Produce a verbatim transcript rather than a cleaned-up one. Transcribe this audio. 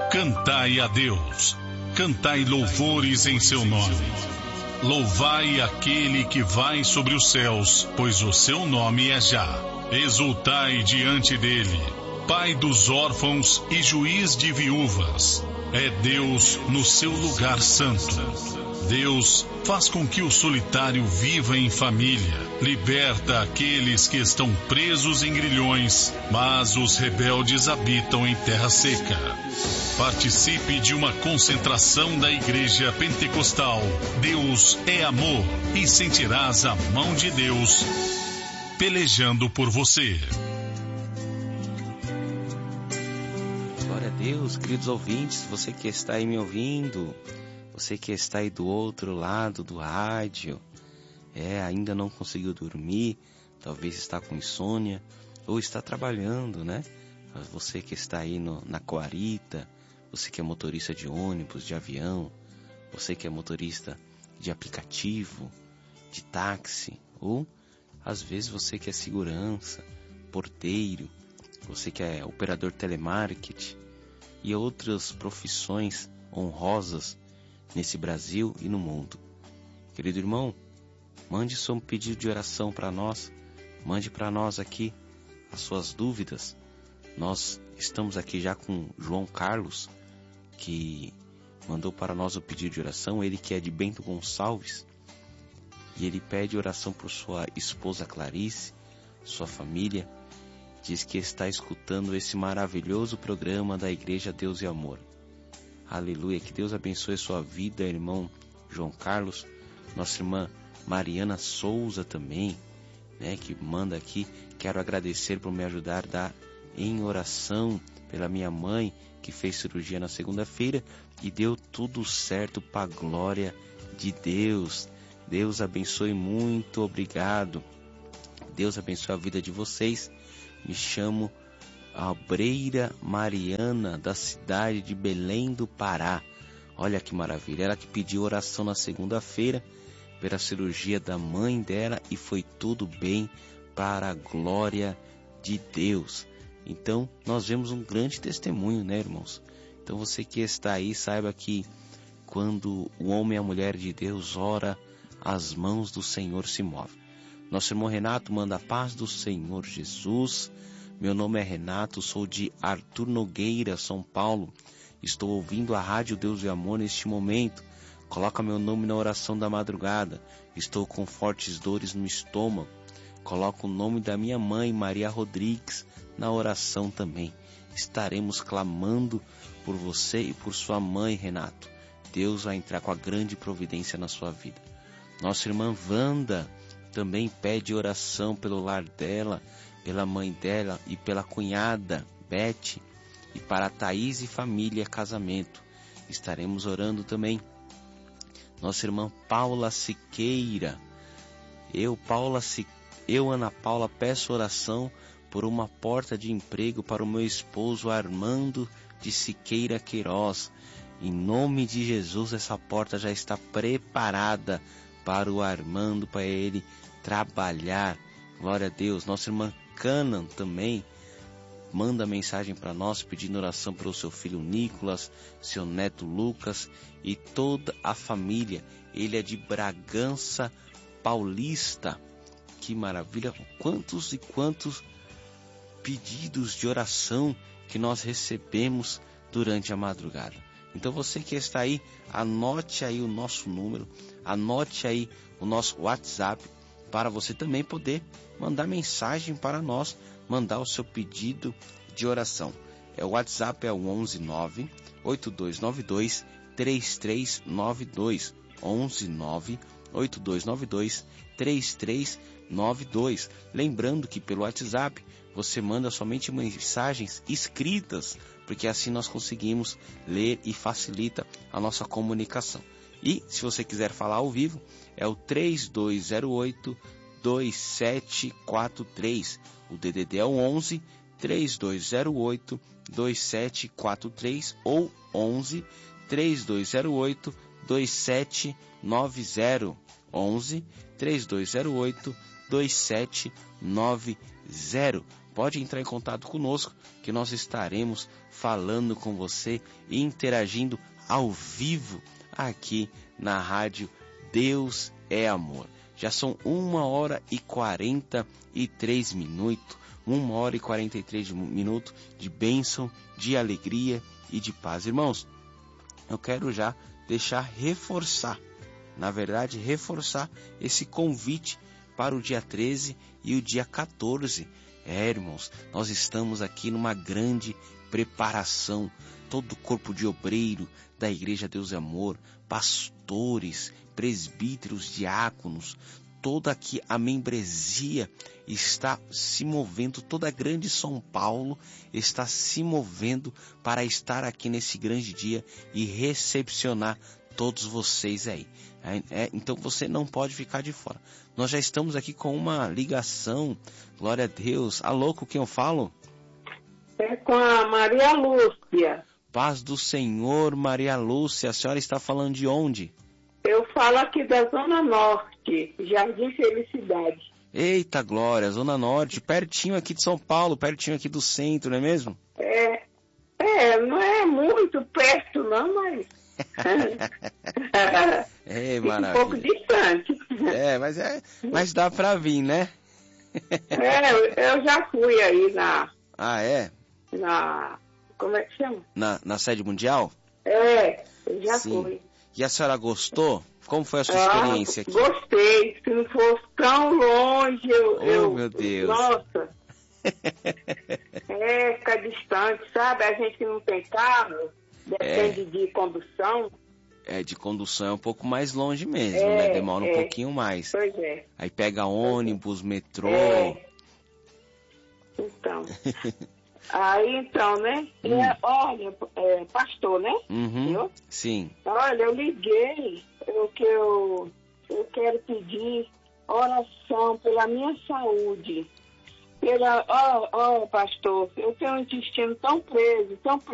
Cantai a Deus, cantai louvores em seu nome. Louvai aquele que vai sobre os céus, pois o seu nome é Já. Exultai diante dele, Pai dos órfãos e juiz de viúvas. É Deus no seu lugar santo. Deus faz com que o solitário viva em família, liberta aqueles que estão presos em grilhões, mas os rebeldes habitam em terra seca. Participe de uma concentração da Igreja Pentecostal Deus é Amor e sentirás a mão de Deus pelejando por você. Glória a Deus, queridos ouvintes, você que está aí me ouvindo, você que está aí do outro lado do rádio, é, ainda não conseguiu dormir, talvez está com insônia, ou está trabalhando, né? Você que está aí no, na guarita, você que é motorista de ônibus, de avião, você que é motorista de aplicativo, de táxi, ou às vezes você que é segurança, porteiro, você que é operador telemarketing e outras profissões honrosas nesse Brasil e no mundo. Querido irmão, mande seu pedido de oração para nós, mande para nós aqui as suas dúvidas. Nós estamos aqui já com João Carlos, que mandou para nós o pedido de oração, ele que é de Bento Gonçalves, e ele pede oração por sua esposa Clarice, sua família, diz que está escutando esse maravilhoso programa da Igreja Deus e Amor. Aleluia, que Deus abençoe sua vida, irmão João Carlos. Nossa irmã Mariana Souza também, né, que manda aqui, quero agradecer por me ajudar a dar em oração pela minha mãe, que fez cirurgia na segunda-feira e deu tudo certo para a glória de Deus. Deus abençoe, muito obrigado. Deus abençoe a vida de vocês. Me chamo Abreira Mariana, da cidade de Belém do Pará. Olha que maravilha, ela que pediu oração na segunda-feira pela cirurgia da mãe dela e foi tudo bem para a glória de Deus. Então nós vemos um grande testemunho, né, irmãos? Então você que está aí, saiba que quando o homem e a mulher de Deus ora, as mãos do Senhor se movem. Nosso irmão Renato manda a paz do Senhor Jesus. Meu nome é Renato, sou de Arthur Nogueira, São Paulo. Estou ouvindo a Rádio Deus e Amor neste momento. Coloca meu nome na oração da madrugada. Estou com fortes dores no estômago. Coloca o nome da minha mãe, Maria Rodrigues, na oração também. Estaremos clamando por você e por sua mãe, Renato. Deus vai entrar com a grande providência na sua vida. Nossa irmã Wanda também pede oração pelo lar dela, pela mãe dela e pela cunhada Beth, e para Thaís e família, casamento. Estaremos orando também. Nossa irmã Paula Siqueira, eu, Paula Siqueira, eu, Ana Paula, peço oração por uma porta de emprego para o meu esposo Armando de Siqueira Queiroz. Em nome de Jesus, essa porta já está preparada para o Armando, para ele trabalhar. Glória a Deus. Nossa irmã Canan também manda mensagem para nós pedindo oração pelo seu filho Nicolas, seu neto Lucas e toda a família. Ele é de Bragança Paulista. Que maravilha, quantos e quantos pedidos de oração que nós recebemos durante a madrugada. Então você que está aí, anote aí o nosso número, anote aí o nosso WhatsApp, para você também poder mandar mensagem para nós, mandar o seu pedido de oração. É, o WhatsApp é o onze nove oito dois nove dois três três nove dois, onze nove oito dois nove dois três três nove dois. Lembrando que pelo WhatsApp você manda somente mensagens escritas, porque assim nós conseguimos ler e facilita a nossa comunicação. E se você quiser falar ao vivo, é o três dois zero oito dois sete quatro três. O D D D é o onze três dois zero oito dois sete quatro três ou onze três dois zero oito dois sete nove zero. onze três dois zero oito dois sete nove zero. pode entrar em contato conosco, que nós estaremos falando com você e interagindo ao vivo aqui na rádio Deus é Amor. Já são uma hora e quarenta e três minutos, uma hora e quarenta e três minutos de bênção, de alegria e de paz. Irmãos, eu quero já deixar reforçar, na verdade, reforçar esse convite para o dia treze e o dia quatorze. É, irmãos, nós estamos aqui numa grande preparação. Todo o corpo de obreiro da Igreja Deus é Amor, pastores, presbíteros, diáconos, toda aqui a membresia está se movendo, toda a grande São Paulo está se movendo para estar aqui nesse grande dia e recepcionar todos vocês aí. É, é, então você não pode ficar de fora. Nós já estamos aqui com uma ligação, glória a Deus. Alô, com quem eu falo? É com a Maria Lúcia. Paz do Senhor, Maria Lúcia. A senhora está falando de onde? Eu falo aqui da Zona Norte, Jardim Felicidade. Eita glória, Zona Norte, pertinho aqui de São Paulo, pertinho aqui do centro, não é mesmo? É, é não é muito perto não, mas... é, maravilha. Um pouco distante. É, mas, é, mas dá pra vir, né? é, eu já fui aí na... Ah, é? Na... Como é que chama? Na, na sede mundial? É, eu já Sim. fui. E a senhora gostou? Como foi a sua ah, experiência aqui? Gostei. Se não fosse tão longe, eu... Oh, eu meu Deus. Nossa. é, fica distante, sabe? A gente que não tem carro, depende é. de condução. É, de condução é um pouco mais longe mesmo, é, né? Demora um é. pouquinho mais. Pois é. Aí pega ônibus, metrô. É. Então... Aí, então, né? Hum. É, olha, é, pastor, né? Uhum. Eu? Sim. Olha, eu liguei, eu, que eu, eu quero pedir oração pela minha saúde. Pela, ó, ó, pastor, eu tenho um intestino tão preso, tão preso.